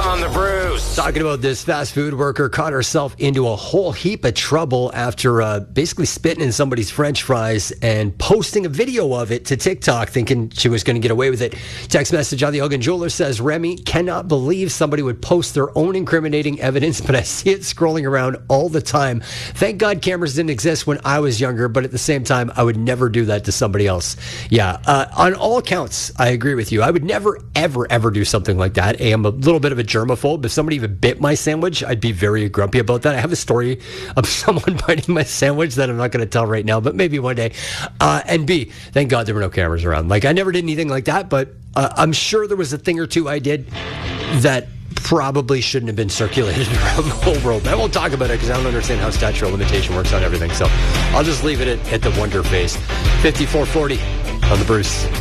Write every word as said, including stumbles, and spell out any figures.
on the Bruce. Talking about this fast food worker caught herself into a whole heap of trouble after uh, basically spitting in somebody's French fries and posting a video of it to TikTok, thinking she was going to get away with it. Text message on the Elgin Jeweler says, Remy, cannot believe somebody would post their own incriminating evidence, but I see it scrolling around all the time. Thank God cameras didn't exist when I was younger, but at the same time, I would never do that to somebody else. Yeah, uh, on all counts, I agree with you. I would never, ever, ever do something like that. I am a little bit of a germaphobe. If somebody even bit my sandwich, I'd be very grumpy about that. I have a story of someone biting my sandwich that I'm not going to tell right now, but maybe one day. Uh, and B, thank God there were no cameras around. Like, I never did anything like that, but uh, I'm sure there was a thing or two I did that probably shouldn't have been circulated around the whole world. I won't talk about it because I don't understand how statute of limitation works on everything. So I'll just leave it at, at the wonder phase. fifty-four forty on the Bruce.